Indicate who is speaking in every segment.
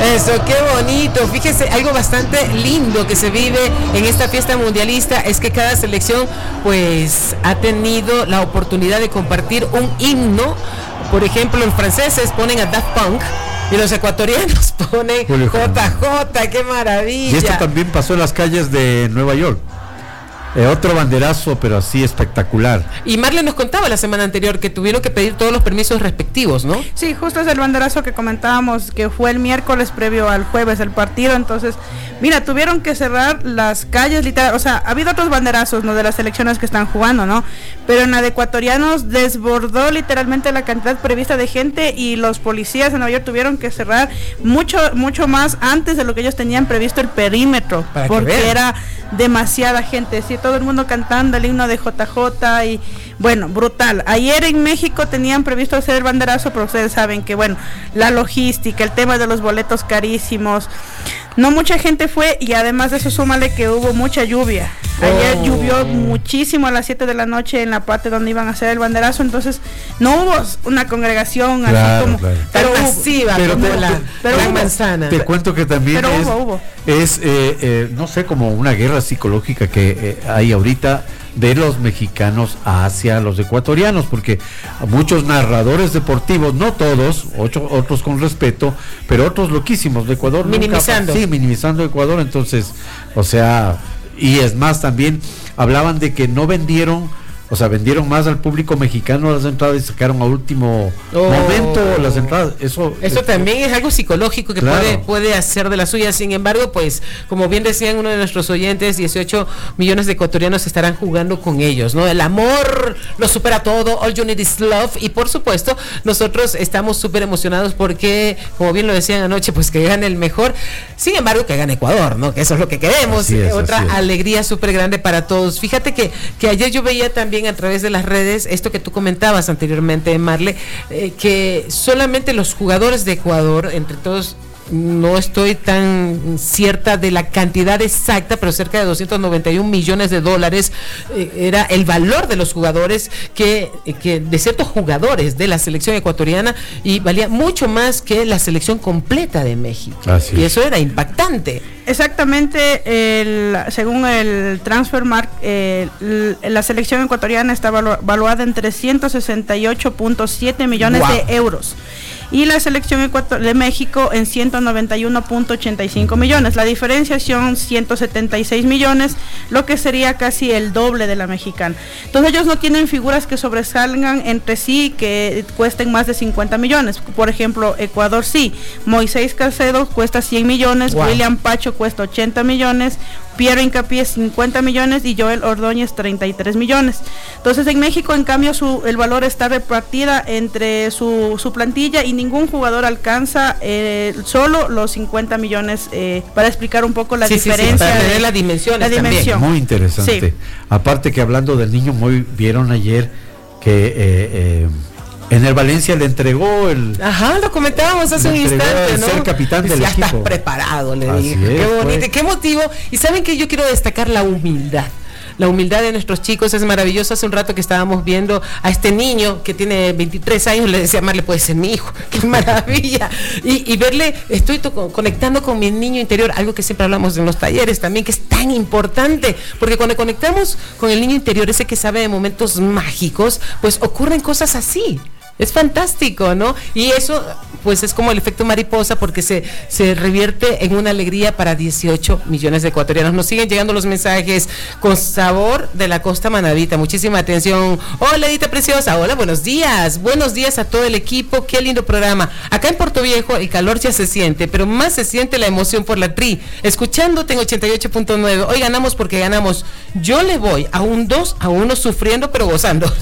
Speaker 1: Eso, qué bonito. Fíjese, algo bastante lindo que se vive en esta fiesta mundialista es que cada selección pues ha tenido la oportunidad de compartir un himno. Por ejemplo, los franceses ponen a Daft Punk y los ecuatorianos ponen JJ, qué maravilla.
Speaker 2: Y esto también pasó en las calles de Nueva York. Otro banderazo, pero así espectacular.
Speaker 1: Y Marle nos contaba la semana anterior que tuvieron que pedir todos los permisos respectivos, ¿no?
Speaker 3: Sí, justo es el banderazo que comentábamos, que fue el miércoles previo al jueves el partido. Entonces, mira, tuvieron que cerrar las calles, literal. O sea, ha habido otros banderazos, ¿no?, de las selecciones que están jugando, ¿no? Pero en la de ecuatorianos desbordó literalmente la cantidad prevista de gente y los policías en Nueva York tuvieron que cerrar mucho más antes de lo que ellos tenían previsto el perímetro, porque era demasiada gente, sí, todo el mundo cantando el himno de JJ y bueno, brutal. Ayer en México tenían previsto hacer el banderazo, pero ustedes saben que bueno, la logística, el tema de los boletos carísimos, no mucha gente fue y además de eso súmale que hubo mucha lluvia. Ayer llovió muchísimo a las 7 de la noche en la parte donde iban a hacer el banderazo, entonces no hubo una congregación así como
Speaker 1: pero masiva como la Gran Manzana.
Speaker 2: Te cuento que también es no sé, como una guerra psicológica que hay ahorita de los mexicanos hacia los ecuatorianos, porque muchos narradores deportivos, no todos, otros con respeto, pero otros loquísimos de Ecuador, minimizando Ecuador. Entonces, o sea, y es más, también hablaban de que no vendieron, o sea, vendieron más al público mexicano las entradas y sacaron a último momento las entradas. Eso
Speaker 1: también es algo psicológico que puede hacer de la suya. Sin embargo, pues, como bien decían uno de nuestros oyentes, 18 millones de ecuatorianos estarán jugando con ellos, ¿no? El amor lo supera todo, all you need is love. Y por supuesto, nosotros estamos súper emocionados porque, como bien lo decían anoche, pues que gane el mejor. Sin embargo, que gane Ecuador, ¿no? Que eso es lo que queremos. Otra alegría súper grande para todos. Fíjate que ayer yo veía también a través de las redes esto que tú comentabas anteriormente, Marle, que solamente los jugadores de Ecuador, entre todos, no estoy tan cierta de la cantidad exacta, pero cerca de 291 millones de dólares era el valor de los jugadores que de ciertos jugadores de la selección ecuatoriana, y valía mucho más que la selección completa de México. Y eso era impactante.
Speaker 3: Exactamente, según el Transfermarkt, la selección ecuatoriana está valuada en 368.7 millones de euros. Y la selección de México en 191.85 millones. La diferencia son 176 millones, lo que sería casi el doble de la mexicana. Entonces ellos no tienen figuras que sobresalgan entre sí, que cuesten más de 50 millones. Por ejemplo, Ecuador sí. Moisés Caicedo cuesta 100 millones, William Pacho cuesta 80 millones, Piero Hincapié 50 millones y Joel Ordóñez 33 millones. Entonces en México, en cambio, el valor está repartida entre su plantilla y ningún jugador alcanza solo los 50 millones, para explicar un poco la diferencia.
Speaker 1: Para tener la dimensión.
Speaker 2: Muy interesante. Sí. Aparte que hablando del niño, vieron ayer que en el Valencia le entregó
Speaker 1: lo comentábamos hace un instante, ¿no?
Speaker 2: Ser capitán del equipo.
Speaker 1: Ya estás preparado, le dije. Qué bonito, qué motivo. Y saben que yo quiero destacar la humildad. La humildad de nuestros chicos es maravillosa. Hace un rato que estábamos viendo a este niño que tiene 23 años, le decía, Marle, puede ser mi hijo, qué maravilla. Y verle, estoy conectando con mi niño interior, algo que siempre hablamos en los talleres también, que es tan importante, porque cuando conectamos con el niño interior, ese que sabe de momentos mágicos, pues ocurren cosas así. Es fantástico, ¿no? Y eso, pues es como el efecto mariposa, porque se revierte en una alegría para 18 millones de ecuatorianos. Nos siguen llegando los mensajes con sabor de la Costa Manavita. Muchísima atención. Hola, Edita preciosa. Hola, buenos días. Buenos días a todo el equipo. Qué lindo programa. Acá en Puerto Viejo el calor ya se siente, pero más se siente la emoción por la Tri. Escuchándote en 88.9. Hoy ganamos porque ganamos. Yo le voy a un 2-1 sufriendo, pero gozando.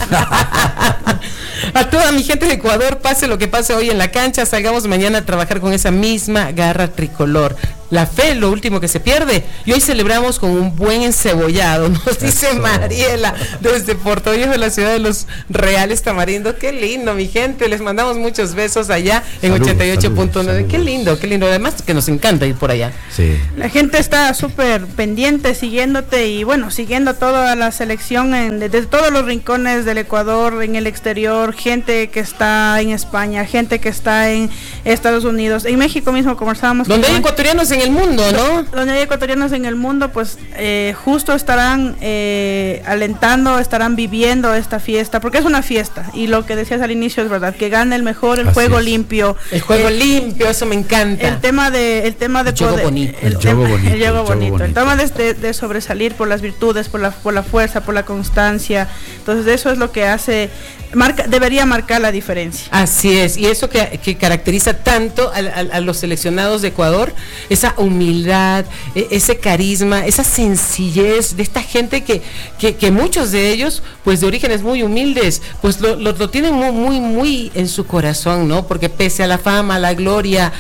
Speaker 1: A toda mi gente de Ecuador, pase lo que pase hoy en la cancha, salgamos mañana a trabajar con esa misma garra tricolor. La fe es lo último que se pierde. Y hoy celebramos con un buen encebollado, nos dice Mariela, desde Puerto Viejo, de la ciudad de los Reales Tamarindo. Qué lindo, mi gente. Les mandamos muchos besos allá en 88.9. Qué lindo. Además que nos encanta ir por allá.
Speaker 2: Sí.
Speaker 3: La gente está súper pendiente, siguiéndote y bueno, siguiendo toda la selección desde todos los rincones del Ecuador, en el exterior, gente que está en España, gente que está en Estados Unidos, en México mismo conversábamos.
Speaker 1: Donde hay ecuatorianos en el mundo, ¿no?
Speaker 3: Donde hay ecuatorianos en el mundo, pues justo estarán alentando, estarán viviendo esta fiesta, porque es una fiesta, y lo que decías al inicio es verdad, que gane el mejor, el juego limpio.
Speaker 1: El juego limpio, eso me encanta.
Speaker 3: El tema de
Speaker 1: el juego bonito.
Speaker 3: El juego bonito. El tema de sobresalir por las virtudes, por la fuerza, por la constancia. Entonces eso es lo que debería marcar la diferencia.
Speaker 1: Así es, y eso que caracteriza tanto a los seleccionados de Ecuador, esa humildad, ese carisma, esa sencillez de esta gente que muchos de ellos, pues de orígenes muy humildes, pues lo tienen muy en su corazón, ¿no? Porque pese a la fama, la gloria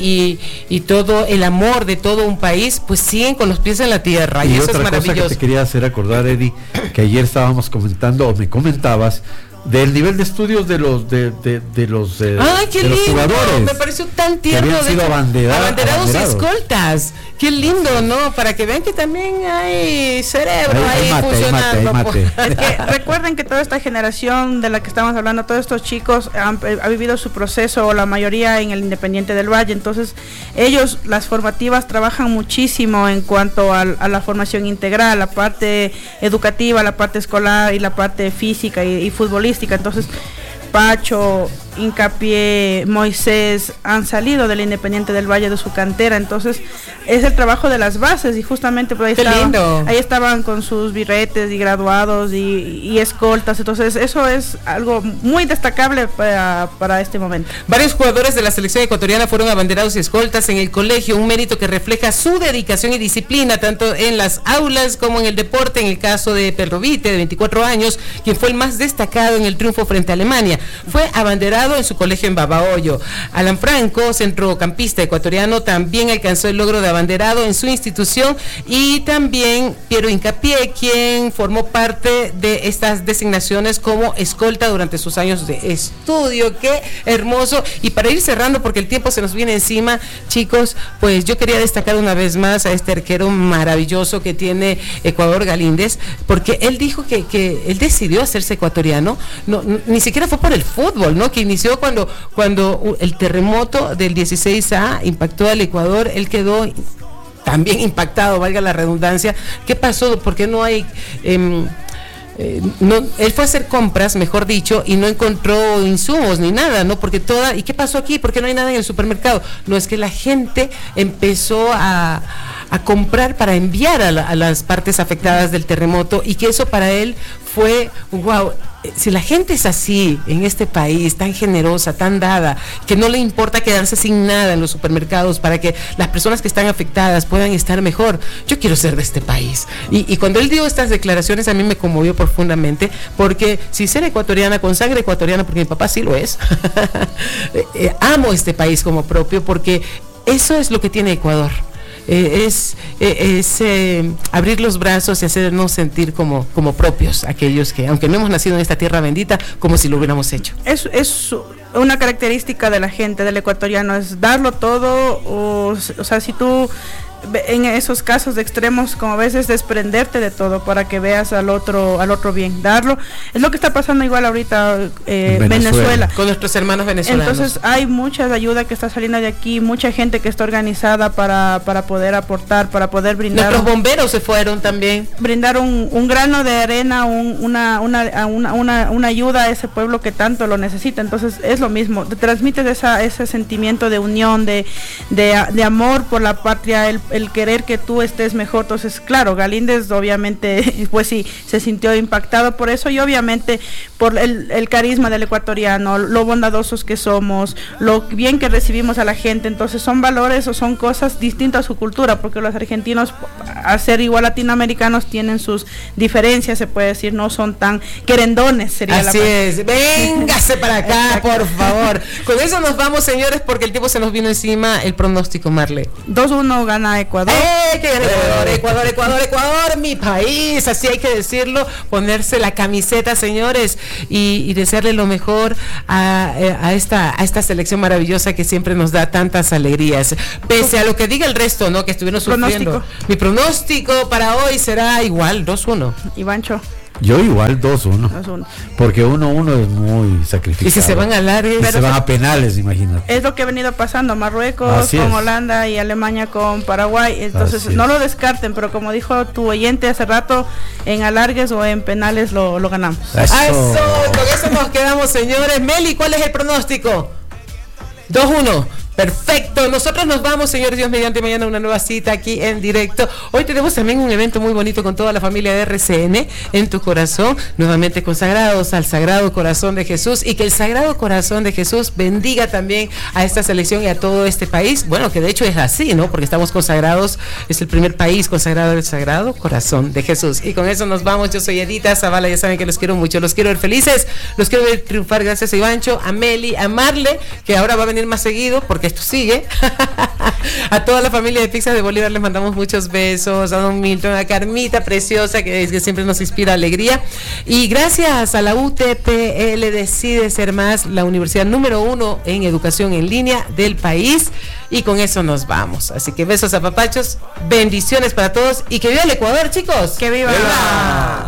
Speaker 1: y todo el amor de todo un país, pues siguen con los pies en la tierra, y eso es maravilloso.
Speaker 2: Cosa que te quería hacer acordar, Eddie, que ayer estábamos comentando, o me comentabas, del nivel de estudios de los
Speaker 1: ¡ay, qué lindo!
Speaker 2: Jugadores,
Speaker 1: me pareció tan tierno,
Speaker 2: que habían sido
Speaker 1: abanderados y escoltas. Qué lindo, ¿no? Para que vean que también hay cerebro ahí funcionando.
Speaker 3: Es que recuerden que toda esta generación de la que estamos hablando, todos estos chicos ha vivido su proceso, o la mayoría en el Independiente del Valle. Entonces ellos, las formativas, trabajan muchísimo en cuanto a la formación integral, la parte educativa, la parte escolar y la parte física y futbolística. Entonces Pacho, Hincapié, Moisés han salido del Independiente del Valle, de su cantera. Entonces es el trabajo de las bases, y justamente pues ahí estaban con sus birretes y graduados y escoltas. Entonces eso es algo muy destacable para este momento.
Speaker 1: Varios jugadores de la selección ecuatoriana fueron abanderados y escoltas en el colegio, un mérito que refleja su dedicación y disciplina tanto en las aulas como en el deporte. En el caso de Perrovite, de 24 años, quien fue el más destacado en el triunfo frente a Alemania, fue abanderado en su colegio en Babahoyo. Alan Franco, centrocampista ecuatoriano, también alcanzó el logro de abanderado en su institución, y también Piero Hincapié, quien formó parte de estas designaciones como escolta durante sus años de estudio. Qué hermoso. Y para ir cerrando, porque el tiempo se nos viene encima, chicos, pues yo quería destacar una vez más a este arquero maravilloso que tiene Ecuador, Galíndez, porque él dijo que él decidió hacerse ecuatoriano, ni siquiera fue por el fútbol, ¿no? Que inició cuando el terremoto del 16A impactó al Ecuador. Él quedó también impactado, valga la redundancia. ¿Qué pasó? ¿Por qué no hay...? Él fue a hacer compras, mejor dicho, y no encontró insumos ni nada, ¿no? Porque ¿y qué pasó aquí? ¿Por qué no hay nada en el supermercado? No, es que la gente empezó a comprar para enviar a las partes afectadas del terremoto, y que eso para él fue, wow, si la gente es así en este país, tan generosa, tan dada, que no le importa quedarse sin nada en los supermercados para que las personas que están afectadas puedan estar mejor, yo quiero ser de este país. Y cuando él dio estas declaraciones, a mí me conmovió profundamente, porque si ser ecuatoriana, con sangre ecuatoriana, porque mi papá sí lo es, amo este país como propio, porque eso es lo que tiene Ecuador. Es abrir los brazos y hacernos sentir como propios, aquellos que, aunque no hemos nacido en esta tierra bendita, como si lo hubiéramos hecho.
Speaker 3: Es una característica de la gente, del ecuatoriano, es darlo todo, o sea, si tú en esos casos de extremos, como a veces desprenderte de todo para que veas al otro bien, darlo. Es lo que está pasando igual ahorita Venezuela
Speaker 1: con nuestros hermanos venezolanos.
Speaker 3: Entonces hay mucha ayuda que está saliendo de aquí, mucha gente que está organizada para poder aportar, para poder brindar.
Speaker 1: Nuestros bomberos se fueron también.
Speaker 3: Brindar un grano de arena, una ayuda a ese pueblo que tanto lo necesita. Entonces es lo mismo, te transmites ese sentimiento de unión, de amor por la patria, el el querer que tú estés mejor. Entonces, claro, Galíndez obviamente, pues sí, se sintió impactado por eso, y obviamente por el carisma del ecuatoriano, lo bondadosos que somos, lo bien que recibimos a la gente. Entonces son valores o son cosas distintas a su cultura, porque los argentinos, a ser igual latinoamericanos, tienen sus diferencias, se puede decir, no son tan querendones, sería
Speaker 1: así es, véngase para acá, por favor. Con eso nos vamos, señores, porque el tiempo se nos vino encima. El pronóstico, Marle.
Speaker 3: 2-1 gana Ecuador.
Speaker 1: Que gana Ecuador, mi país, así hay que decirlo, ponerse la camiseta, señores, y desearle lo mejor a esta selección maravillosa que siempre nos da tantas alegrías, pese a lo que diga el resto, ¿no? Que estuvieron sufriendo. Mi pronóstico para hoy será igual, 2-1.
Speaker 3: Ivancho.
Speaker 2: Yo igual 2-1. Porque 1-1 es muy sacrificado.
Speaker 1: Y si se van a largues,
Speaker 2: se van a penales, imagínate.
Speaker 3: Es lo que ha venido pasando, Marruecos con Holanda y Alemania con Paraguay. Entonces no lo descarten, pero como dijo tu oyente hace rato, en alargues o en penales lo ganamos.
Speaker 1: Eso, con eso nos quedamos, señores. Meli, ¿cuál es el pronóstico? 2-1. Perfecto, nosotros nos vamos, señores, Dios mediante, mañana una nueva cita aquí en directo. Hoy tenemos también un evento muy bonito con toda la familia de RCN, En tu Corazón, nuevamente consagrados al Sagrado Corazón de Jesús, y que el Sagrado Corazón de Jesús bendiga también a esta selección y a todo este país. Bueno, que de hecho es así, ¿no? Porque estamos consagrados, es el primer país consagrado al Sagrado Corazón de Jesús. Y con eso nos vamos. Yo soy Edita Zavala, ya saben que los quiero mucho, los quiero ver felices, los quiero ver triunfar, gracias a Ivancho, a Meli, a Marle, que ahora va a venir más seguido porque esto sigue. A toda la familia de Pizza de Bolívar les mandamos muchos besos, a don Milton, a Carmita preciosa, que siempre nos inspira alegría, y gracias a la UTPL Decide Ser Más, la universidad número 1 en educación en línea del país. Y con eso nos vamos, así que besos a papachos, bendiciones para todos, y que viva el Ecuador, chicos.
Speaker 3: Que viva.